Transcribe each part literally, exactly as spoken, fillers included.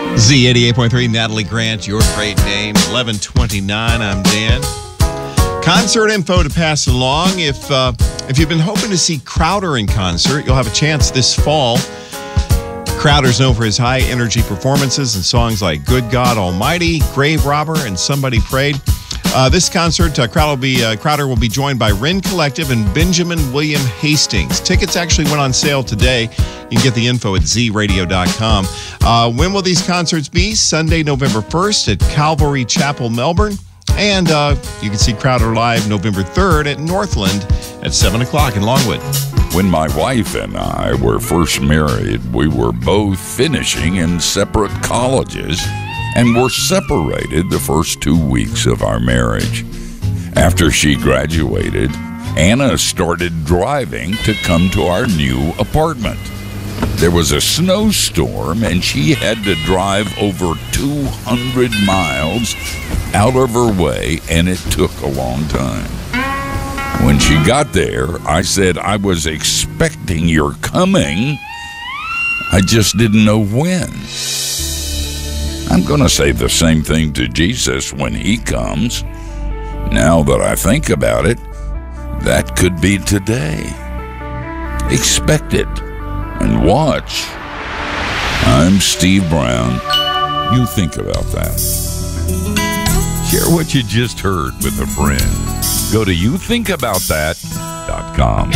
Z eighty-eight point three, Natalie Grant, your great name. eleven twenty-nine, I'm Dan. Concert info to pass along. If uh, if you've been hoping to see Crowder in concert, you'll have a chance this fall. Crowder's known for his high-energy performances and songs like Good God Almighty, Grave Robber, and Somebody Prayed. Uh, this concert, uh, Crowder, will be, uh, Crowder will be joined by Ren Collective and Benjamin William Hastings. Tickets actually went on sale today. You can get the info at z radio dot com. Uh, when will these concerts be? Sunday, November first at Calvary Chapel, Melbourne. And uh, you can see Crowder live November third at Northland at seven o'clock in Longwood. When my wife and I were first married, we were both finishing in separate colleges and were separated the first two weeks of our marriage. After she graduated, Anna started driving to come to our new apartment. There was a snowstorm, and she had to drive over two hundred miles out of her way, and it took a long time. When she got there, I said I was expecting your coming. I just didn't know when. I'm going to say the same thing to Jesus when he comes. Now that I think about it, that could be today. Expect it and watch. I'm Steve Brown. You think about that. Share what you just heard with a friend. Go to you think about that dot com.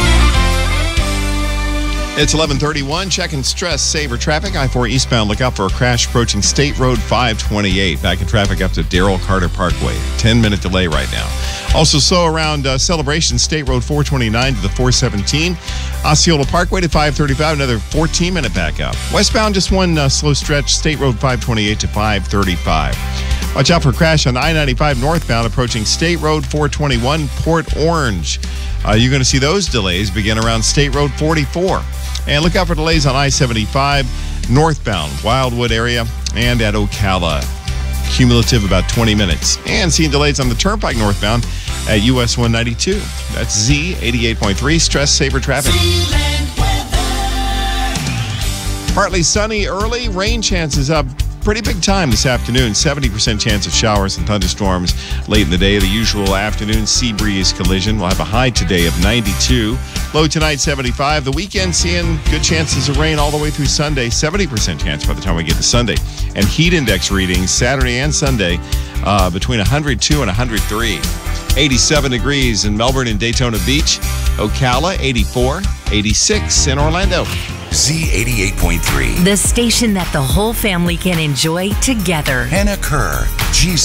It's eleven thirty-one. Checking stress saver traffic. I four eastbound. Look out for a crash approaching State Road five twenty-eight. Back in traffic up to Darrell Carter Parkway. ten-minute delay right now. Also slow around uh, Celebration State Road four twenty-nine to the four seventeen. Osceola Parkway to five thirty-five. Another fourteen-minute backup. Westbound, just one uh, slow stretch. State Road five twenty-eight to five thirty-five. Watch out for a crash on I ninety-five northbound approaching State Road four twenty-one, Port Orange. Uh, you're going to see those delays begin around State Road forty-four. And look out for delays on I seventy-five northbound, Wildwood area, and at Ocala. Cumulative about twenty minutes. And seeing delays on the Turnpike northbound at U S one ninety-two. That's Z eighty-eight point three, stress saver traffic. Partly sunny early, rain chances up. Pretty big time this afternoon. seventy percent chance of showers and thunderstorms late in the day. The usual afternoon sea breeze collision. We'll have a high today of ninety-two. Low tonight, seventy-five. The weekend seeing good chances of rain all the way through Sunday. seventy percent chance by the time we get to Sunday. And heat index readings Saturday and Sunday uh, between one hundred two and one hundred three. eighty-seven degrees in Melbourne and Daytona Beach. Ocala, eighty-four. eighty-six in Orlando. Z eighty-eight point three. The station that the whole family can enjoy together. Hannah Kerr, G